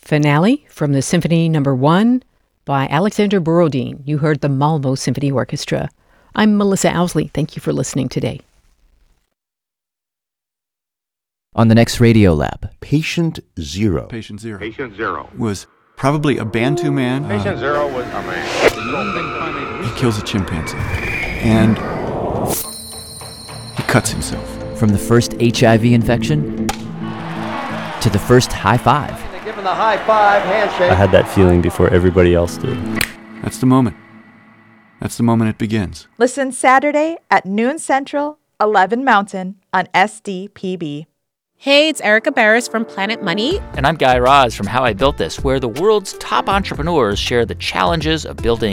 Finale from the Symphony No. 1 by Alexander Borodin. You heard the Malmo Symphony Orchestra. I'm Melissa Owsley. Thank you for listening today. On the next Radio Lab. Patient Zero. Patient Zero. Patient Zero. Was probably a Bantu man. Patient Zero was a man. He kills a chimpanzee. And he cuts himself. From the first HIV infection to the first high five. Give him the high five, handshake. I had that feeling before everybody else did. That's the moment. That's the moment it begins. Listen Saturday at noon Central, 11 Mountain on SDPB. Hey, it's Erica Barris from Planet Money. And I'm Guy Raz from How I Built This, where the world's top entrepreneurs share the challenges of building